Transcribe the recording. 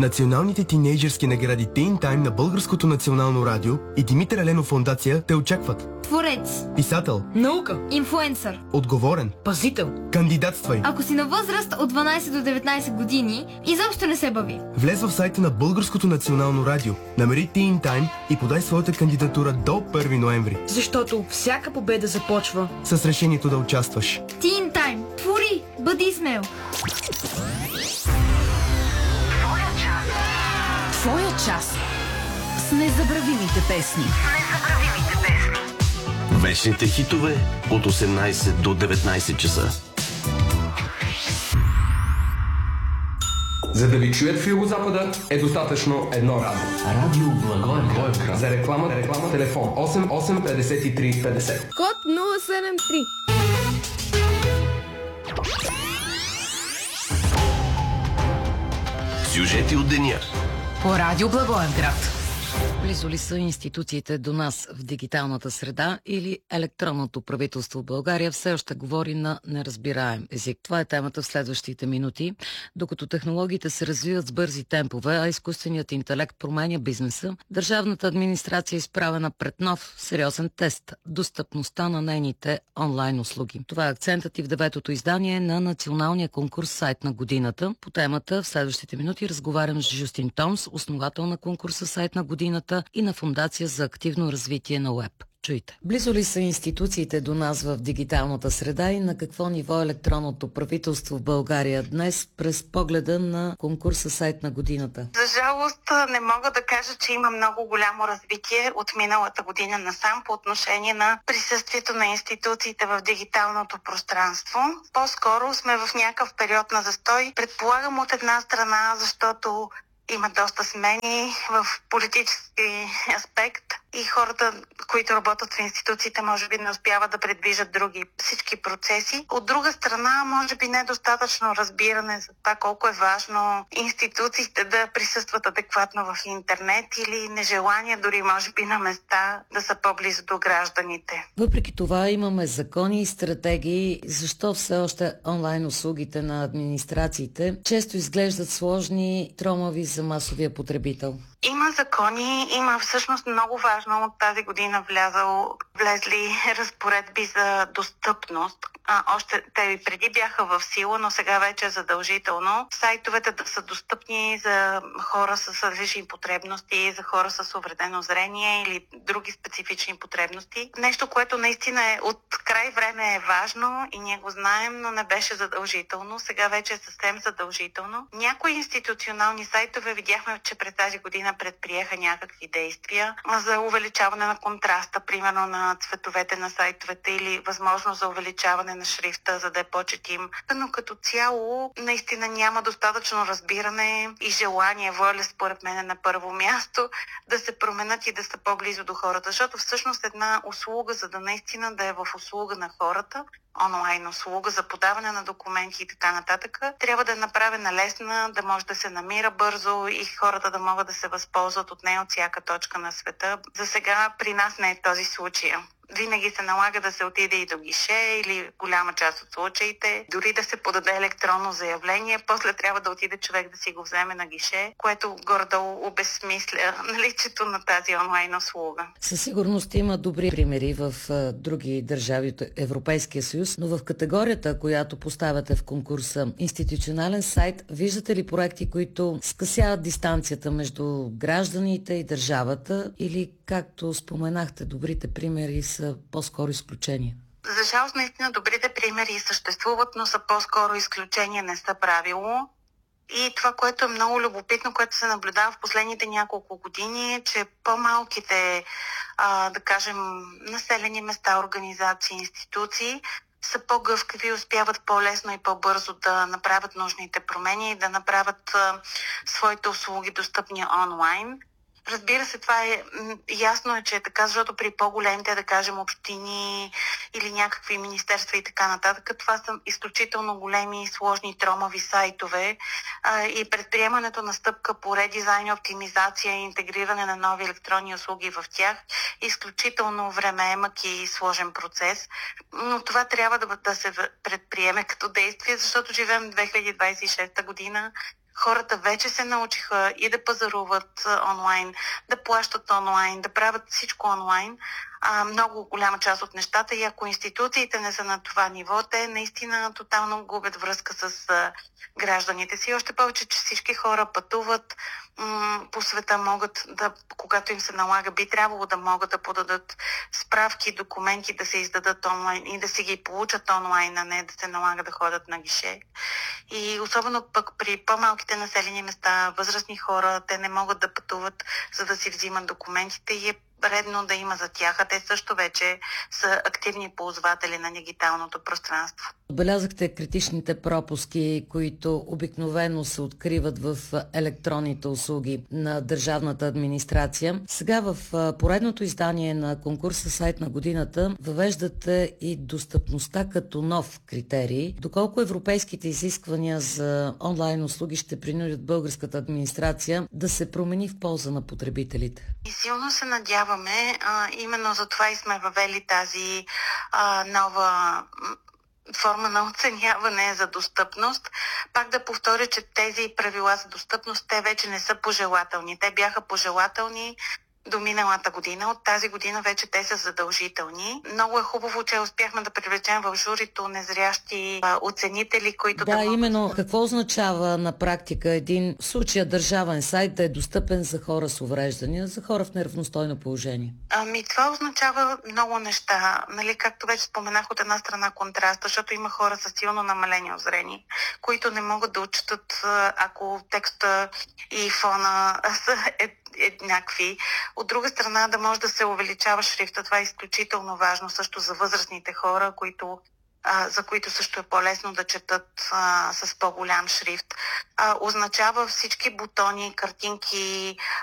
Националните тинейджърски награди Teen Time на Българското национално радио и Димитър Еленов фондация те очакват. Творец, писател, наука, инфлуенсър, отговорен, пазител. Кандидатствай. Ако си на възраст от 12 до 19 години, изобщо не се бави. Влез в сайта на Българското национално радио, намери Teen Time и подай своята кандидатура до 1 ноември. Защото всяка победа започва с решението да участваш. Teen Time. Твори! Бъди смел! Твоя час с незабравимите песни. Вечните хитове от 18 до 19 часа. За да ви чуят в Югозапада е достатъчно едно радио. Радио Благоевград. За реклама, телефон 88 53 50. Код 073. Сюжети от деня. По радио Благоевград. Близо ли са институциите до нас в дигиталната среда или електронното правителство в България все още говори на неразбираем език? Това е темата в следващите минути. Докато технологиите се развиват с бързи темпове, а изкуственият интелект променя бизнеса, държавната администрация е изправена пред нов сериозен тест – достъпността на нейните онлайн услуги. Това е акцентът и в 9-то издание на националния конкурс Сайт на годината. По темата в следващите минути разговарям с Жустин Томс, основател на конкурса Сайт на годината и на Фондация за активно развитие на уеб. Чуйте. Близо ли са институциите до нас в дигиталната среда и на какво ниво е електронното правителство в България днес през погледа на конкурса Сайт на годината? За жалост не мога да кажа, че има много голямо развитие от миналата година насам по отношение на присъствието на институциите в дигиталното пространство. По-скоро сме в някакъв период на застой. Предполагам от една страна, защото има доста смени в политически аспект и хората, които работят в институциите, може би не успяват да предвижат всички процеси. От друга страна, може би недостатъчно разбиране за това колко е важно институциите да присъстват адекватно в интернет или нежелание дори може би на места да са по-близо до гражданите. Въпреки това имаме закони и стратегии. Защо все още онлайн услугите на администрациите често изглеждат сложни, тромави за масовия потребител? Има закони, има всъщност много важно от тази година влезли разпоредби за достъпност. Още те и преди бяха в сила, но сега вече е задължително сайтовете да са достъпни за хора с различни потребности, за хора с увредено зрение или други специфични потребности. Нещо, което наистина от край време е важно и ние го знаем, но не беше задължително. Сега вече е съвсем задължително. Някои институционални сайтове видяхме, че през тази година предприеха някакви действия за увеличаване на контраста, примерно на цветовете на сайтовете или възможност за увеличаване на шрифта, за да е по-четим. Но като цяло наистина няма достатъчно разбиране и желание, воля според мен на първо място да се променят и да са по-близо до хората. Защото всъщност една услуга, за да наистина да е в услуга на хората, онлайн услуга за подаване на документи и така нататък, трябва да е направена лесна, да може да се намира бързо и хората да могат да се възползват от нея от всяка точка на света. За сега при нас не е този случай. Винаги се налага да се отиде и до гише или голяма част от случаите, дори да се подаде електронно заявление, после трябва да отиде човек да си го вземе на гише, което горе-долу обезсмисля наличието на тази онлайн услуга. Със сигурност има добри примери в други държави от Европейския съюз, но в категорията, която поставяте в конкурса институционален сайт, виждате ли проекти, които скъсяват дистанцията между гражданите и държавата или, както споменахте, добрите примери са по-скоро изключения? За жалост, наистина добрите примери съществуват, но са по-скоро изключения, не са правило. И това, което е много любопитно, което се наблюдава в последните няколко години, е, че по-малките, да кажем, населени места, организации, институции са по-гъвкави и успяват по-лесно и по-бързо да направят нужните промени и да направят своите услуги достъпни онлайн. Разбира се, това е ясно че е така, защото при по-големите, да кажем, общини или някакви министерства и така нататък, това са изключително големи и сложни тромави сайтове и предприемането на стъпка по редизайн, оптимизация и интегриране на нови електронни услуги в тях е изключително времеемък и сложен процес. Но това трябва да се предприеме като действие, защото живеем в 2026 година. Хората вече се научиха и да пазаруват онлайн, да плащат онлайн, да правят всичко онлайн. Много голяма част от нещата, и ако институциите не са на това ниво, те наистина тотално губят връзка с гражданите си. Още повече, че всички хора пътуват по света, могат да, когато им се налага, би трябвало да могат да подадат справки, документи, да се издадат онлайн и да си ги получат онлайн, а не да се налага да ходят на гише. И особено пък при по-малките населени места, възрастни хора, те не могат да пътуват, за да си взимат документите и е редно да има за тях, а те също вече са активни ползватели на дигиталното пространство. Отбелязахте критичните пропуски, които обикновено се откриват в електронните услуги на държавната администрация. Сега в поредното издание на конкурса Сайт на годината въвеждате и достъпността като нов критерий. Доколко европейските изисквания за онлайн услуги ще принудят българската администрация да се промени в полза на потребителите? И силно се надяваме, именно за това и сме въвели тази нова форма на оценяване за достъпност. Пак да повторя, че тези правила за достъпност, те вече не са пожелателни. Те бяха пожелателни до миналата година. От тази година вече те са задължителни. Много е хубаво, че успяхме да привлечем в журито незрящи оценители, които да именно. Какво означава на практика един в случая държавен сайт да е достъпен за хора с увреждания, за хора в неравностойно положение? Това означава много неща. Както вече споменах, от една страна контраст, защото има хора с силно намаление зрение, които не могат да отчитат, ако текста и фона са еднакви. От друга страна, да може да се увеличава шрифта. Това е изключително важно също за възрастните хора, за които също е по-лесно да четат с по-голям шрифт. Означава всички бутони, картинки,